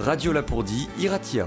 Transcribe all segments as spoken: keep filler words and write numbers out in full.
Radio Lapourdie, Iratia.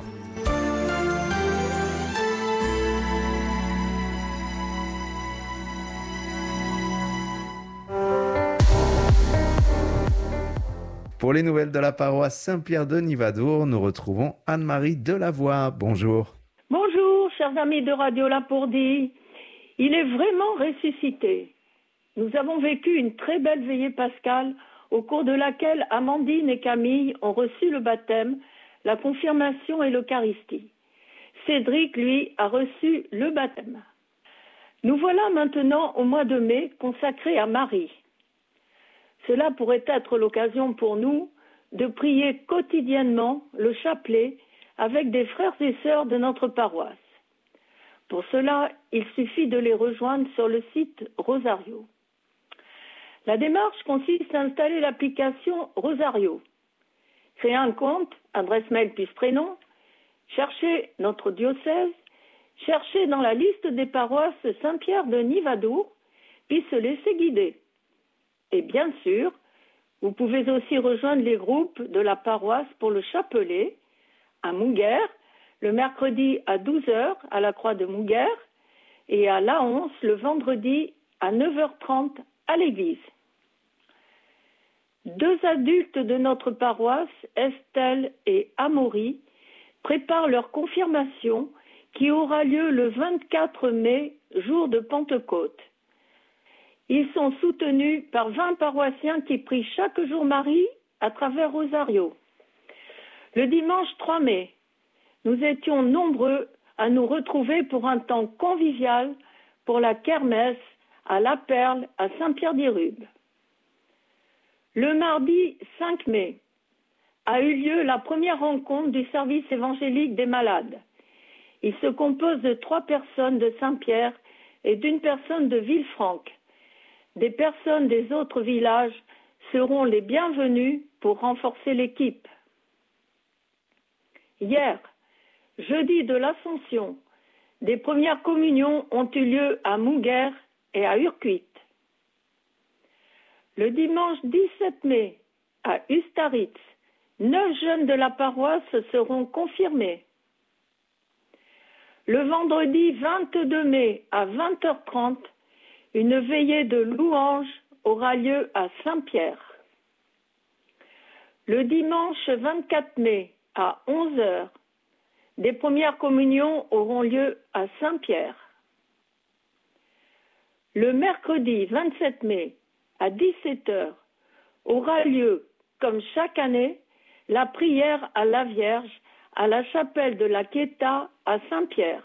Pour les nouvelles de la paroisse Saint-Pierre de Nivadour, nous retrouvons Anne-Marie Delavoye. Bonjour. Bonjour, chers amis de Radio Lapourdie. Il est vraiment ressuscité. Nous avons vécu une très belle veillée pascale au cours de laquelle Amandine et Camille ont reçu le baptême, la confirmation et l'Eucharistie. Cédric, lui, a reçu le baptême. Nous voilà maintenant au mois de mai consacré à Marie. Cela pourrait être l'occasion pour nous de prier quotidiennement le chapelet avec des frères et sœurs de notre paroisse. Pour cela, il suffit de les rejoindre sur le site Rosario. La démarche consiste à installer l'application Rosario, créer un compte, adresse mail puis prénom, chercher notre diocèse, chercher dans la liste des paroisses Saint-Pierre de Nivadour, puis se laisser guider. Et bien sûr, vous pouvez aussi rejoindre les groupes de la paroisse pour le chapelet à Mouguère, le mercredi à douze heures à la Croix de Mouguère et à Laons le vendredi à neuf heures trente à l'église. Deux adultes de notre paroisse, Estelle et Amaury, préparent leur confirmation qui aura lieu le vingt-quatre mai, jour de Pentecôte. Ils sont soutenus par vingt paroissiens qui prient chaque jour Marie à travers Rosario. Le dimanche trois mai, nous étions nombreux à nous retrouver pour un temps convivial pour la kermesse à La Perle à Saint-Pierre-d'Irube. Le mardi cinq mai a eu lieu la première rencontre du service évangélique des malades. Il se compose de trois personnes de Saint-Pierre et d'une personne de Villefranche. Des personnes des autres villages seront les bienvenues pour renforcer l'équipe. Hier, jeudi de l'Ascension, des premières communions ont eu lieu à Mouguère et à Urquite. Le dimanche dix-sept mai, à Ustaritz, neuf jeunes de la paroisse seront confirmés. Le vendredi vingt-deux mai, à vingt heures trente, une veillée de louanges aura lieu à Saint-Pierre. Le dimanche vingt-quatre mai, à onze heures, des premières communions auront lieu à Saint-Pierre. Le mercredi vingt-sept mai, à dix-sept heures, aura lieu, comme chaque année, la prière à la Vierge à la chapelle de la Quieta à Saint-Pierre.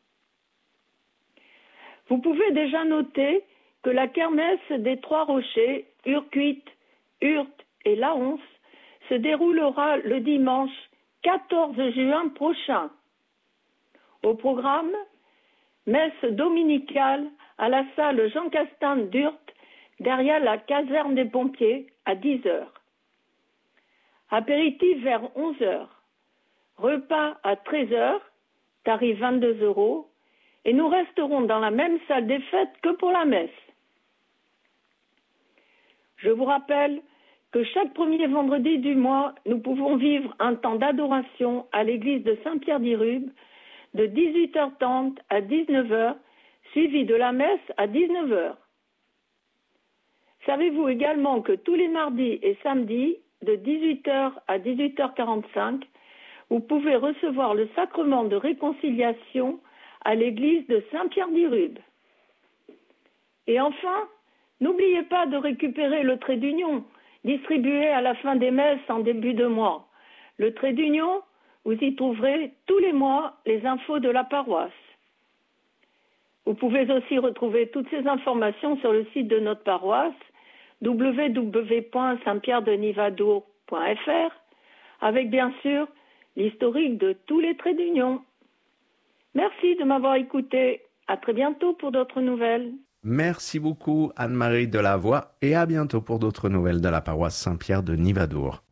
Vous pouvez déjà noter que la kermesse des Trois Rochers, Urquite, Urte et Laons se déroulera le dimanche quatorze juin prochain. Au programme, messe dominicale à la salle Jean Castin d'Urte, derrière la caserne des pompiers, à dix heures. Apéritif vers onze heures. Repas à treize heures, tarif vingt-deux euros. Et nous resterons dans la même salle des fêtes que pour la messe. Je vous rappelle que chaque premier vendredi du mois, nous pouvons vivre un temps d'adoration à l'église de Saint-Pierre-d'Irube de dix-huit heures trente à dix-neuf heures, suivi de la messe à dix-neuf heures. Savez-vous également que tous les mardis et samedis, de dix-huit heures à dix-huit heures quarante-cinq, vous pouvez recevoir le sacrement de réconciliation à l'église de Saint-Pierre-d'Irube. Et enfin, n'oubliez pas de récupérer le trait d'union, distribué à la fin des messes en début de mois. Le trait d'union, vous y trouverez tous les mois les infos de la paroisse. Vous pouvez aussi retrouver toutes ces informations sur le site de notre paroisse, w w w point saint pierre de nivadour point f r, avec bien sûr l'historique de tous les traits d'union. Merci de m'avoir écouté. À très bientôt pour d'autres nouvelles. Merci beaucoup Anne-Marie Delavoye et à bientôt pour d'autres nouvelles de la paroisse Saint-Pierre de Nivadour.